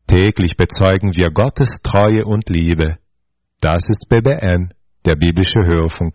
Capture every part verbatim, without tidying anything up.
Täglich bezeugen wir Gottes Treue und Liebe. Das ist B B N, der biblische Hörfunk.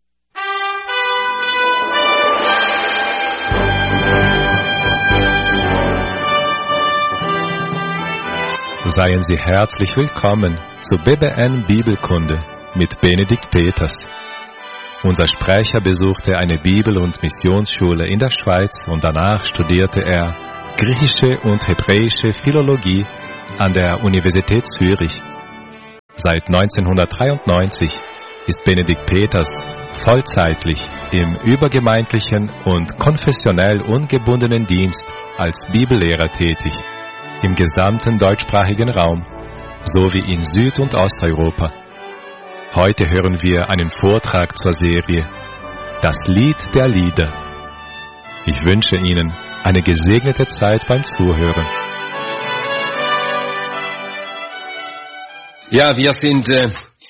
Seien Sie herzlich willkommen zu B B N Bibelkunde mit Benedikt Peters. Unser Sprecher besuchte eine Bibel- und Missionsschule in der Schweiz und danach studierte er griechische und hebräische Philologie an der Universität Zürich. Seit neunzehnhundertdreiundneunzig ist Benedikt Peters vollzeitlich im übergemeindlichen und konfessionell ungebundenen Dienst als Bibellehrer tätig, im gesamten deutschsprachigen Raum, sowie in Süd- und Osteuropa. Heute hören wir einen Vortrag zur Serie Das Lied der Lieder. Ich wünsche Ihnen eine gesegnete Zeit beim Zuhören. Ja, wir sind äh,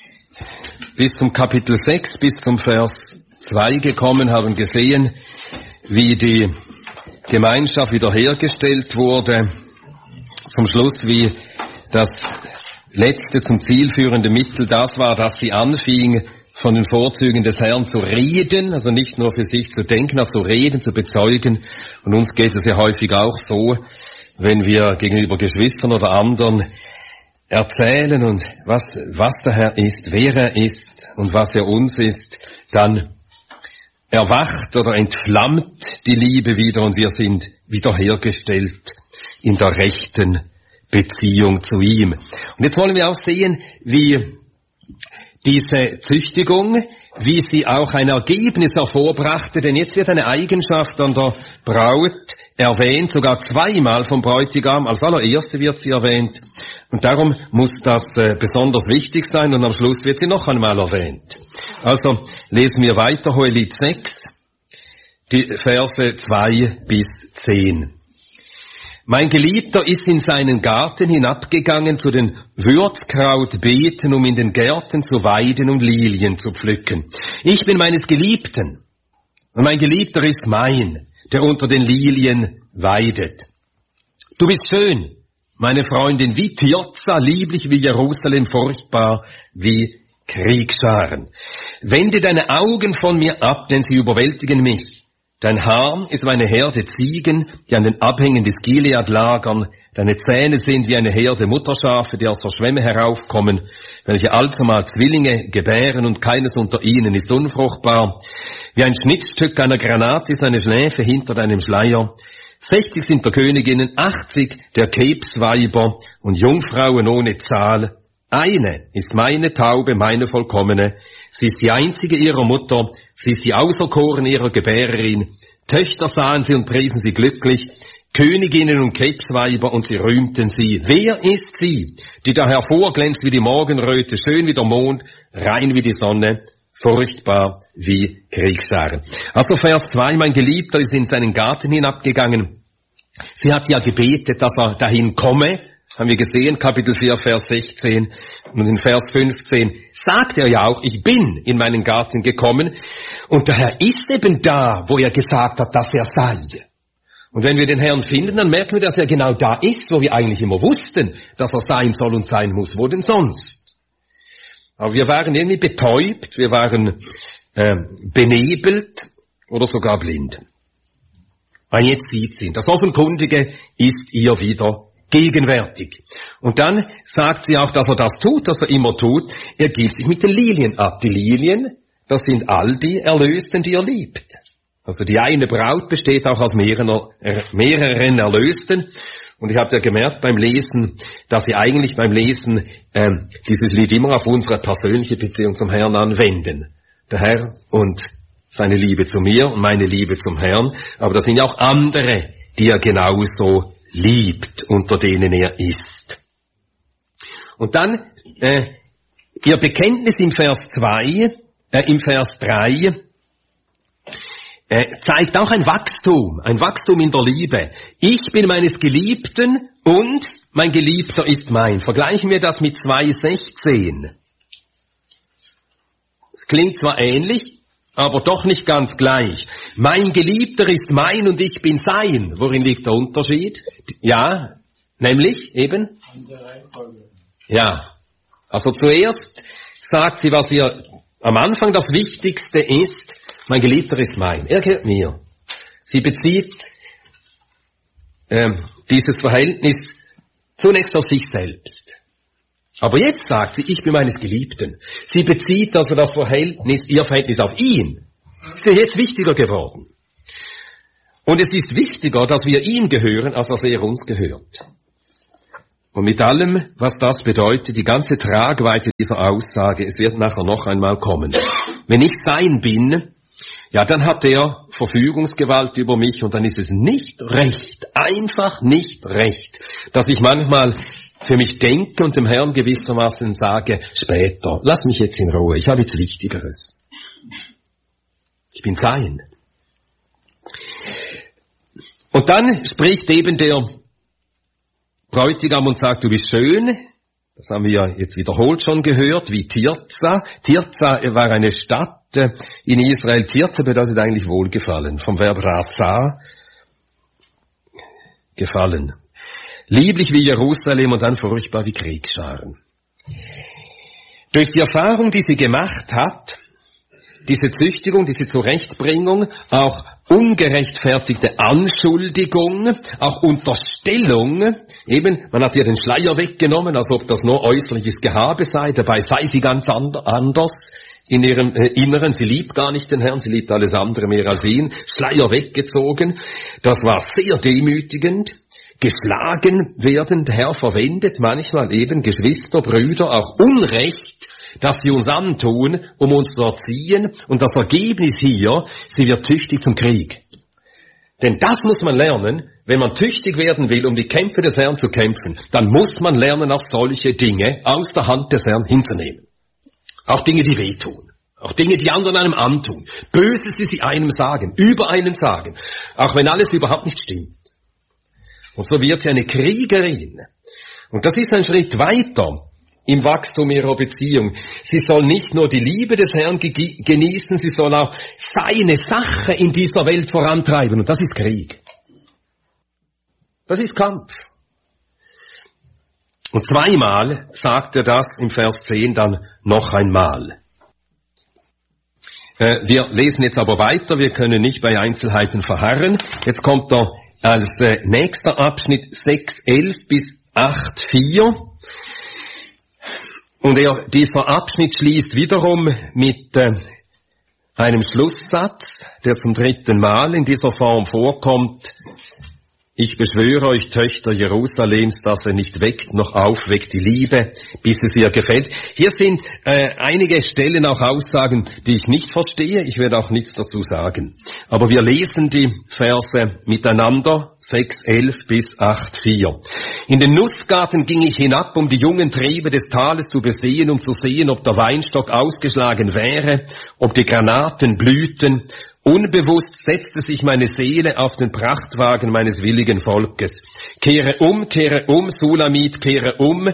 bis zum Kapitel sechs, bis zum Vers zwei gekommen, haben gesehen, wie die Gemeinschaft wiederhergestellt wurde. Zum Schluss, wie das letzte zum Ziel führende Mittel das war, dass sie anfing, von den Vorzügen des Herrn zu reden, also nicht nur für sich zu denken, aber zu reden, zu bezeugen. Und uns geht es ja häufig auch so, wenn wir gegenüber Geschwistern oder anderen erzählen und was, was der Herr ist, wer er ist und was er uns ist, dann erwacht oder entflammt die Liebe wieder und wir sind wiederhergestellt in der rechten Beziehung zu ihm. Und jetzt wollen wir auch sehen, wie diese Züchtigung, wie sie auch ein Ergebnis hervorbrachte, denn jetzt wird eine Eigenschaft an der Braut erwähnt, sogar zweimal vom Bräutigam, als allererste wird sie erwähnt. Und darum muss das äh, besonders wichtig sein und am Schluss wird sie noch einmal erwähnt. Also lesen wir weiter, Hohelied sechs, die Verse zwei bis zehn. Mein Geliebter ist in seinen Garten hinabgegangen zu den Würzkrautbeeten, um in den Gärten zu weiden und Lilien zu pflücken. Ich bin meines Geliebten und mein Geliebter ist mein, der unter den Lilien weidet. Du bist schön, meine Freundin, wie Tirza, lieblich wie Jerusalem, furchtbar wie Kriegscharen. Wende deine Augen von mir ab, denn sie überwältigen mich. Dein Haar ist wie eine Herde Ziegen, die an den Abhängen des Gilead lagern. Deine Zähne sind wie eine Herde Mutterschafe, die aus der Schwemme heraufkommen, welche allzumal Zwillinge gebären und keines unter ihnen ist unfruchtbar. Wie ein Schnittstück einer Granate ist eine Schläfe hinter deinem Schleier. Sechzig sind der Königinnen, achtzig der Kebsweiber und Jungfrauen ohne Zahl. Eine ist meine Taube, meine Vollkommene. Sie ist die einzige ihrer Mutter. Sie ist die Auserkorene ihrer Gebärerin. Töchter sahen sie und priesen sie glücklich. Königinnen und Kebsweiber und sie rühmten sie. Wer ist sie, die da hervorglänzt wie die Morgenröte, schön wie der Mond, rein wie die Sonne, furchtbar wie Kriegsscharen? Also Vers zwei, mein Geliebter ist in seinen Garten hinabgegangen. Sie hat ja gebetet, dass er dahin komme. Haben wir gesehen, Kapitel vier, Vers sechzehn und in Vers fünfzehn sagt er ja auch, ich bin in meinen Garten gekommen und der Herr ist eben da, wo er gesagt hat, dass er sei. Und wenn wir den Herrn finden, dann merken wir, dass er genau da ist, wo wir eigentlich immer wussten, dass er sein soll und sein muss. Wo denn sonst? Aber wir waren irgendwie betäubt, wir waren äh, benebelt oder sogar blind. Aber jetzt sieht sie ihn. Das Offenkundige ist ihr wieder gegenwärtig. Und dann sagt sie auch, dass er das tut, was er immer tut. Er gibt sich mit den Lilien ab. Die Lilien, das sind all die Erlösten, die er liebt. Also die eine Braut besteht auch aus mehreren, mehreren Erlösten. Und ich habe ja gemerkt beim Lesen, dass wir eigentlich beim Lesen äh, dieses Lied immer auf unsere persönliche Beziehung zum Herrn anwenden. Der Herr und seine Liebe zu mir und meine Liebe zum Herrn. Aber das sind ja auch andere, die er genauso liebt, unter denen er ist. Und dann äh, ihr Bekenntnis im Vers zwei, äh, im Vers drei äh, zeigt auch ein Wachstum, ein Wachstum in der Liebe. Ich bin meines Geliebten und mein Geliebter ist mein. Vergleichen wir das mit zwei sechzehn. Es klingt zwar ähnlich, aber doch nicht ganz gleich. Mein Geliebter ist mein und ich bin sein. Worin liegt der Unterschied? Ja, Nämlich eben? Ja. Also zuerst sagt sie, was wir am Anfang das Wichtigste ist, mein Geliebter ist mein, er gehört mir. Sie bezieht äh, dieses Verhältnis zunächst auf sich selbst. Aber jetzt sagt sie, ich bin meines Geliebten. Sie bezieht also das Verhältnis, ihr Verhältnis auf ihn. Ist ja jetzt wichtiger geworden. Und es ist wichtiger, dass wir ihm gehören, als dass er uns gehört. Und mit allem, was das bedeutet, die ganze Tragweite dieser Aussage, es wird nachher noch einmal kommen. Wenn ich sein bin, ja, dann hat er Verfügungsgewalt über mich und dann ist es nicht recht, einfach nicht recht, dass ich manchmal für mich denke und dem Herrn gewissermaßen sage, später, lass mich jetzt in Ruhe, ich habe jetzt Wichtigeres. Ich bin sein. Und dann spricht eben der Bräutigam und sagt, du bist schön. Das haben wir jetzt wiederholt schon gehört, wie Tirza. Tirza war eine Stadt in Israel. Tirza bedeutet eigentlich Wohlgefallen, vom Verb Raza, gefallen. Lieblich wie Jerusalem und dann furchtbar wie Kriegsscharen. Durch die Erfahrung, die sie gemacht hat, diese Züchtigung, diese Zurechtbringung, auch ungerechtfertigte Anschuldigung, auch Unterstellung, eben, man hat ihr den Schleier weggenommen, als ob das nur äußerliches Gehabe sei, dabei sei sie ganz anders in ihrem äh, Inneren, sie liebt gar nicht den Herrn, sie liebt alles andere mehr als ihn, Schleier weggezogen, das war sehr demütigend. Geschlagen werden, der Herr verwendet manchmal eben Geschwister, Brüder, auch Unrecht, das sie uns antun, um uns zu erziehen. Und das Ergebnis hier, sie wird tüchtig zum Krieg. Denn das muss man lernen, wenn man tüchtig werden will, um die Kämpfe des Herrn zu kämpfen, dann muss man lernen, auch solche Dinge aus der Hand des Herrn hinzunehmen. Auch Dinge, die wehtun. Auch Dinge, die anderen einem antun. Böses, die sie einem sagen, über einen sagen. Auch wenn alles überhaupt nicht stimmt. Und so wird sie eine Kriegerin. Und das ist ein Schritt weiter im Wachstum ihrer Beziehung. Sie soll nicht nur die Liebe des Herrn genießen, sie soll auch seine Sache in dieser Welt vorantreiben. Und das ist Krieg. Das ist Kampf. Und zweimal sagt er das im Vers zehn dann noch einmal. Äh, wir lesen jetzt aber weiter, wir können nicht bei Einzelheiten verharren. Jetzt kommt der als äh, nächster Abschnitt sechs elf bis acht vier. Und er, dieser Abschnitt schließt wiederum mit äh, einem Schlusssatz, der zum dritten Mal in dieser Form vorkommt. Ich beschwöre euch, Töchter Jerusalems, dass er nicht weckt noch aufweckt die Liebe, bis es ihr gefällt. Hier sind äh, einige Stellen, auch Aussagen, die ich nicht verstehe. Ich werde auch nichts dazu sagen. Aber wir lesen die Verse miteinander, sechs elf bis acht vier. In den Nussgarten ging ich hinab, um die jungen Triebe des Tales zu besehen, um zu sehen, ob der Weinstock ausgeschlagen wäre, ob die Granaten blühten. Unbewusst setzte sich meine Seele auf den Prachtwagen meines willigen Volkes. Kehre um, kehre um, Sulamit, kehre um,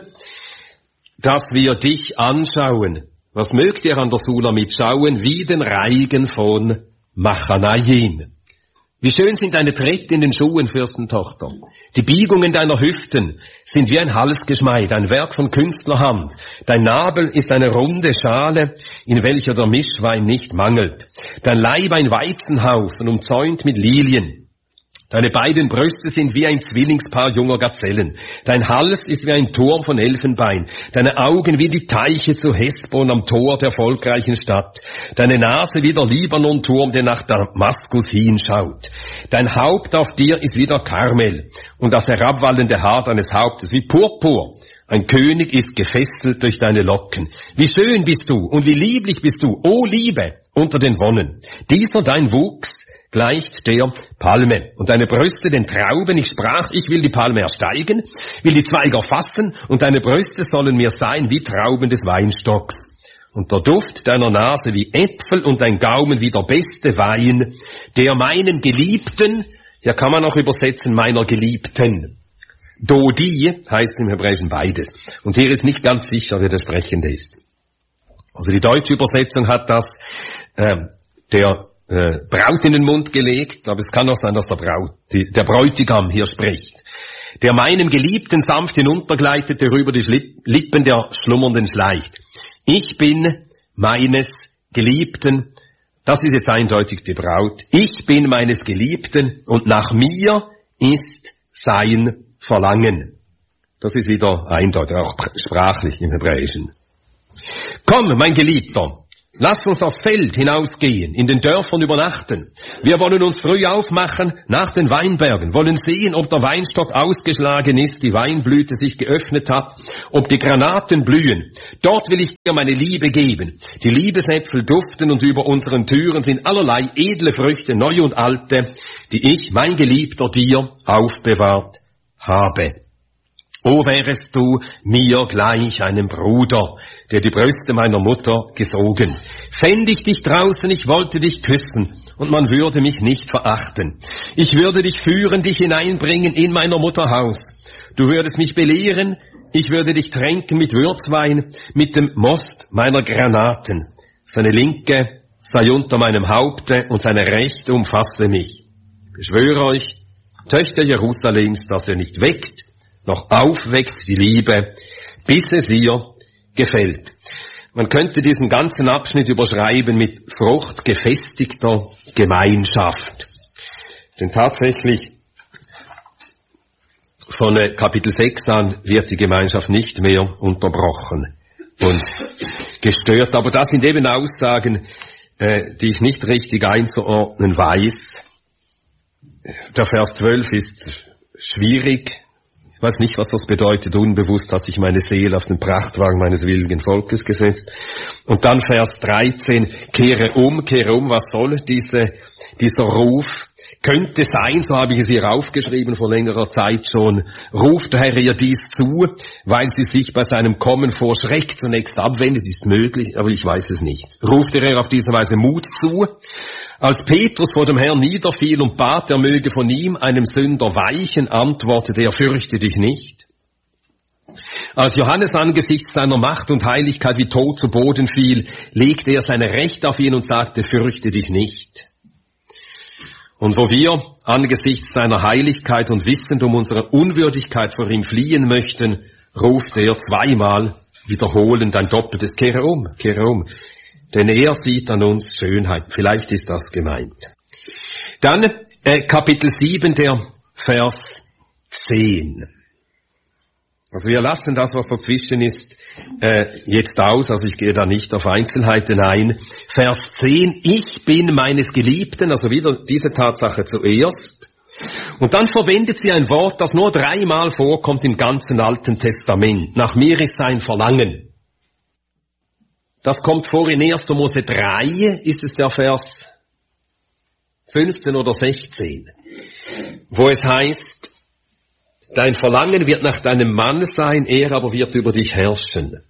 dass wir dich anschauen. Was mögt ihr an der Sulamit schauen? Wie den Reigen von Machanayim. Wie schön sind deine Tritte in den Schuhen, Fürstentochter. Die Biegungen deiner Hüften sind wie ein Halsgeschmeid, ein Werk von Künstlerhand. Dein Nabel ist eine runde Schale, in welcher der Mischwein nicht mangelt. Dein Leib ein Weizenhaufen, umzäunt mit Lilien. Deine beiden Brüste sind wie ein Zwillingspaar junger Gazellen. Dein Hals ist wie ein Turm von Elfenbein. Deine Augen wie die Teiche zu Hesbon am Tor der erfolgreichen Stadt. Deine Nase wie der Libanon-Turm, der nach Damaskus hinschaut. Dein Haupt auf dir ist wie der Karmel und das herabwallende Haar deines Hauptes wie Purpur. Ein König ist gefesselt durch deine Locken. Wie schön bist du und wie lieblich bist du, o Liebe, unter den Wonnen. Dieser dein Wuchs gleicht der Palme. Und deine Brüste den Trauben. Ich sprach, ich will die Palme ersteigen, will die Zweige erfassen, und deine Brüste sollen mir sein wie Trauben des Weinstocks. Und der Duft deiner Nase wie Äpfel und dein Gaumen wie der beste Wein, der meinem Geliebten, hier kann man auch übersetzen, meiner Geliebten. Dodi heißt im Hebräischen beides. Und hier ist nicht ganz sicher, wer der Sprechende ist. Also die deutsche Übersetzung hat das, äh, der Äh, Braut in den Mund gelegt, aber es kann auch sein, dass der, Braut, die, der Bräutigam hier spricht. der meinem Geliebten sanft hinuntergleitet, der über die Lippen der Schlummernden schleicht. Ich bin meines Geliebten, das ist jetzt eindeutig die Braut, ich bin meines Geliebten und nach mir ist sein Verlangen. Das ist wieder eindeutig, auch sprachlich im Hebräischen. Komm, mein Geliebter, lasst uns aufs Feld hinausgehen, in den Dörfern übernachten. Wir wollen uns früh aufmachen nach den Weinbergen, wollen sehen, ob der Weinstock ausgeschlagen ist, die Weinblüte sich geöffnet hat, ob die Granaten blühen. Dort will ich dir meine Liebe geben. Die Liebesäpfel duften und über unseren Türen sind allerlei edle Früchte, neue und alte, die ich, mein Geliebter, dir aufbewahrt habe. O wärest du mir gleich einem Bruder, der die Brüste meiner Mutter gesogen. Fänd ich dich draußen, ich wollte dich küssen, und man würde mich nicht verachten. Ich würde dich führen, dich hineinbringen in meiner Mutter Haus. Du würdest mich belehren, ich würde dich tränken mit Würzwein, mit dem Most meiner Granaten. Seine Linke sei unter meinem Haupte und seine Rechte umfasse mich. Ich schwöre euch, Töchter Jerusalems, dass er nicht weckt, noch aufweckt die Liebe, bis es ihr gefällt. Man könnte diesen ganzen Abschnitt überschreiben mit Frucht gefestigter Gemeinschaft. Denn tatsächlich von Kapitel sechs an wird die Gemeinschaft nicht mehr unterbrochen und gestört. Aber das sind eben Aussagen, äh, die ich nicht richtig einzuordnen weiß. Der Vers zwölf ist schwierig. Ich weiß nicht, was das bedeutet. Unbewusst hat sich meine Seele auf den Prachtwagen meines willigen Volkes gesetzt. Und dann Vers dreizehn, kehre um, kehre um. Was soll diese, dieser Ruf? Könnte sein, so habe ich es hier aufgeschrieben vor längerer Zeit schon, ruft der Herr ihr dies zu, weil sie sich bei seinem Kommen vor Schreck zunächst abwendet, ist möglich, aber ich weiß es nicht. Ruft der Herr auf diese Weise Mut zu? Als Petrus vor dem Herrn niederfiel und bat, er möge von ihm, einem Sünder, weichen, antwortete er, fürchte dich nicht. Als Johannes angesichts seiner Macht und Heiligkeit wie tot zu Boden fiel, legte er seine Rechte auf ihn und sagte, fürchte dich nicht. Und wo wir angesichts seiner Heiligkeit und wissend um unsere Unwürdigkeit vor ihm fliehen möchten, ruft er zweimal wiederholend ein doppeltes, kehre um, kehre um. Denn er sieht an uns Schönheit. Vielleicht ist das gemeint. Dann äh, Kapitel sieben, der Vers zehn. Also wir lassen das, was dazwischen ist, äh, jetzt aus. Also ich gehe da nicht auf Einzelheiten ein. Vers zehn, ich bin meines Geliebten, also wieder diese Tatsache zuerst. Und dann verwendet sie ein Wort, das nur dreimal vorkommt im ganzen Alten Testament. Nach mir ist sein Verlangen. Das kommt vor in erster Mose drei, ist es der Vers fünfzehn oder sechzehn, wo es heißt, dein Verlangen wird nach deinem Mann sein, er aber wird über dich herrschen.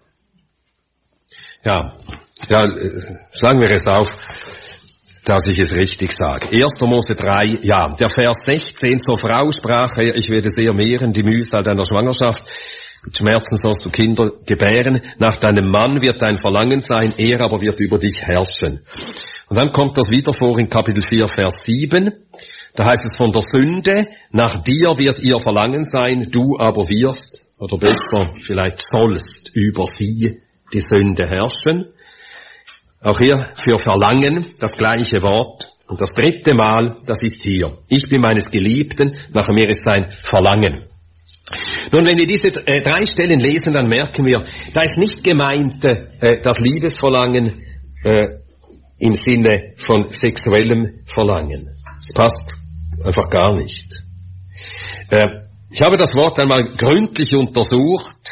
Ja, ja, schlagen wir es auf, dass ich es richtig sage. erster Mose drei, ja, der Vers sechzehn, zur Frau sprach er, ich werde sehr mehren die Mühsal deiner Schwangerschaft, mit Schmerzen sollst du Kinder gebären, nach deinem Mann wird dein Verlangen sein, er aber wird über dich herrschen. Und dann kommt das wieder vor in Kapitel vier, Vers sieben, da heißt es von der Sünde, nach dir wird ihr Verlangen sein, du aber wirst, oder besser vielleicht sollst, über sie die Sünde herrschen. Auch hier für Verlangen das gleiche Wort. Und das dritte Mal, das ist hier. Ich bin meines Geliebten, nach mir ist sein Verlangen. Nun, wenn wir diese äh, drei Stellen lesen, dann merken wir, da ist nicht gemeint äh, das Liebesverlangen äh, im Sinne von sexuellem Verlangen. Das passt einfach gar nicht. Äh, ich habe das Wort einmal gründlich untersucht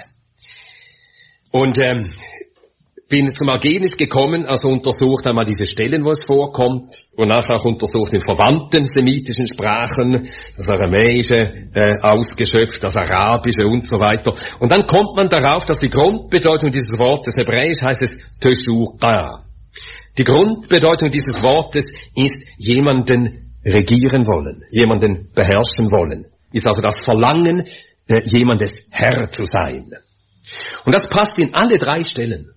und ähm, bin zum Ergebnis gekommen, also untersucht einmal diese Stellen, wo es vorkommt, und nachher auch untersucht in verwandten semitischen Sprachen, das Aramäische äh, ausgeschöpft, das Arabische und so weiter. Und dann kommt man darauf, dass die Grundbedeutung dieses Wortes, Hebräisch heißt es Teshuqa. Die Grundbedeutung dieses Wortes ist jemanden regieren wollen, jemanden beherrschen wollen. Ist also das Verlangen, äh, jemandes Herr zu sein. Und das passt in alle drei Stellen.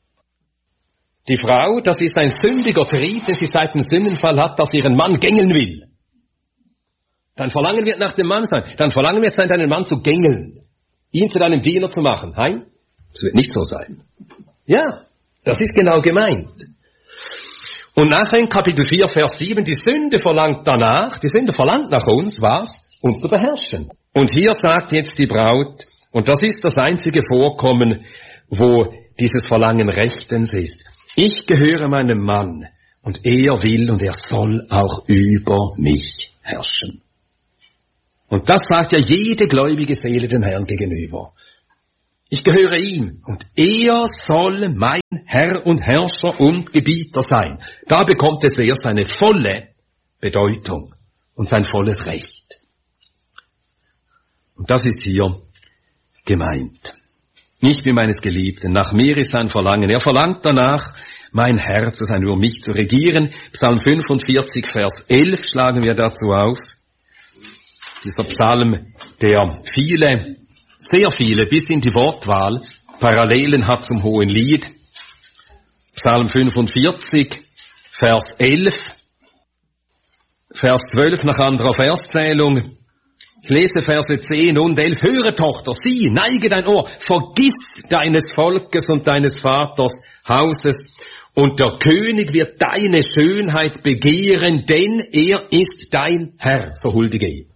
Die Frau, das ist ein sündiger Trieb, den sie seit dem Sündenfall hat, dass ihren Mann gängeln will. Dein Verlangen wird nach dem Mann sein. Dein Verlangen wird sein, deinen Mann zu gängeln. Ihn zu deinem Diener zu machen. Nein, es wird nicht so sein. Ja, das ist genau gemeint. Und nachher in Kapitel vier, Vers sieben, die Sünde verlangt danach, die Sünde verlangt nach uns, was? Uns zu beherrschen. Und hier sagt jetzt die Braut, und das ist das einzige Vorkommen, wo dieses Verlangen rechtens ist. Ich gehöre meinem Mann und er will und er soll auch über mich herrschen. Und das sagt ja jede gläubige Seele dem Herrn gegenüber. Ich gehöre ihm und er soll mein Herr und Herrscher und Gebieter sein. Da bekommt es erst seine volle Bedeutung und sein volles Recht. Und das ist hier gemeint. Nicht wie meines Geliebten. Nach mir ist sein Verlangen. Er verlangt danach, mein Herr zu sein, über mich zu regieren. Psalm fünfundvierzig, Vers elf schlagen wir dazu auf. Dieser Psalm, der viele, sehr viele, bis in die Wortwahl, Parallelen hat zum Hohen Lied. Psalm fünfundvierzig, Vers elf, Vers zwölf nach anderer Verszählung. Ich lese Verse zehn und elf. Höre, Tochter, sieh, neige dein Ohr, vergiss deines Volkes und deines Vaters Hauses, und der König wird deine Schönheit begehren, denn er ist dein Herr, so huldige ihm.